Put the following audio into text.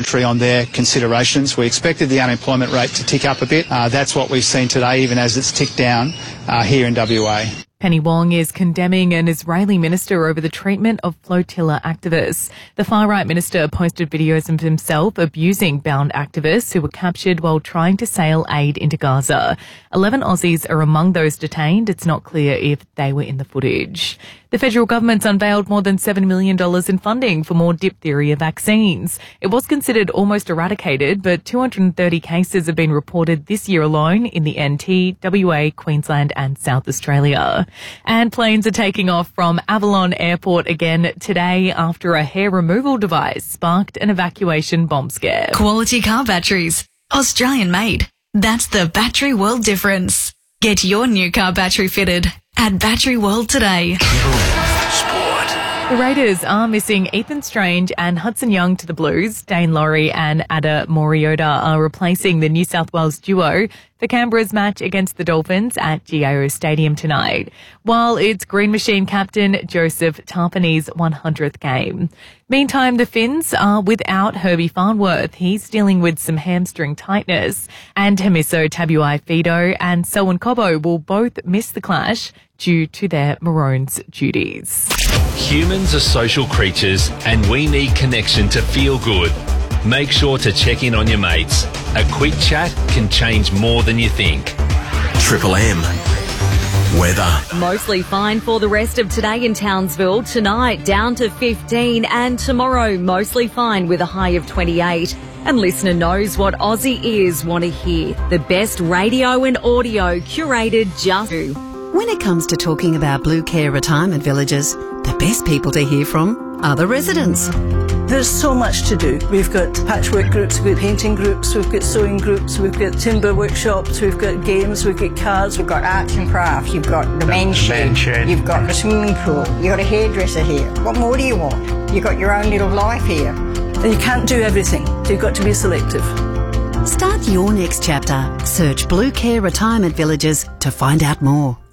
commentary on their considerations. We expected the unemployment rate to tick up a bit. That's what we've seen today, even as it's ticked down here in WA. Penny Wong is condemning an Israeli minister over the treatment of flotilla activists. The far-right minister posted videos of himself abusing bound activists who were captured while trying to sail aid into Gaza. 11 Aussies are among those detained. It's not clear if they were in the footage. The federal government's unveiled more than $7 million in funding for more diphtheria vaccines. It was considered almost eradicated, but 230 cases have been reported this year alone in the NT, WA, Queensland and South Australia. And planes are taking off from Avalon Airport again today after a hair removal device sparked an evacuation bomb scare. Quality car batteries. Australian made. That's the Battery World difference. Get your new car battery fitted at Battery World today. The Raiders are missing Ethan Strange and Hudson Young to the Blues. Dane Laurie and Ada Moriota are replacing the New South Wales duo for Canberra's match against the Dolphins at GIO Stadium tonight, while it's Green Machine captain Joseph Tarpany's 100th game. Meantime, the Finns are without Herbie Farnworth. He's dealing with some hamstring tightness. And Hemiso Tabuai-Fidow and Selwyn Cobbo will both miss the clash due to their Maroons duties. Humans are social creatures and we need connection to feel good. Make sure to check in on your mates. A quick chat can change more than you think. Triple M. Weather. Mostly fine for the rest of today in Townsville. Tonight down to 15 and tomorrow mostly fine with a high of 28. And listener knows what Aussie ears want to hear. The best radio and audio curated just for you. When it comes to talking about Blue Care retirement villages, the best people to hear from are the residents. There's so much to do. We've got patchwork groups, we've got painting groups, we've got sewing groups, we've got timber workshops, we've got games, we've got cards. We've got arts and crafts, you've got the men's shed, you've got the swimming pool, you've got a hairdresser here. What more do you want? You've got your own little life here. And you can't do everything, so you've got to be selective. Start your next chapter. Search Blue Care Retirement Villages to find out more.